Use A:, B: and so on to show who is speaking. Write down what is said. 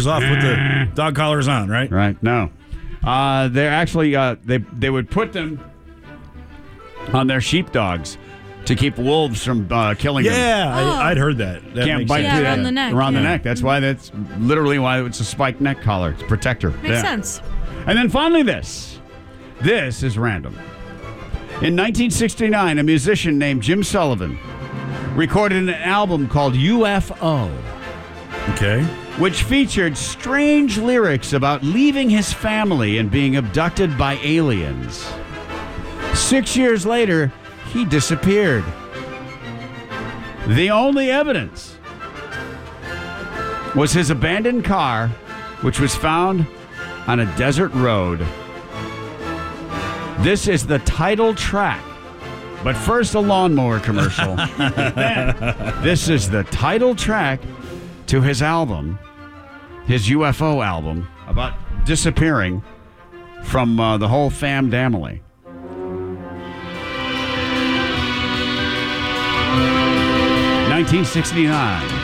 A: off with the dog collars on, right?
B: Right. No. They're actually, they would put them on their sheepdogs to keep wolves from killing them.
A: Yeah, I'd heard that. That
B: Can't
A: makes
B: bite
A: sense.
B: through
C: around the neck.
B: Around the neck. That's why. That's literally why it's a spiked neck collar. It's a protector.
C: Makes sense.
B: And then finally, this. This is random. In 1969, a musician named Jim Sullivan recorded an album called UFO,
A: Okay.
B: which featured strange lyrics about leaving his family and being abducted by aliens. 6 years later, he disappeared. The only evidence was his abandoned car, which was found on a desert road. This is the title track. But first, a lawnmower commercial. This is the title track to his album, his UFO album, about disappearing from the whole family. $1969.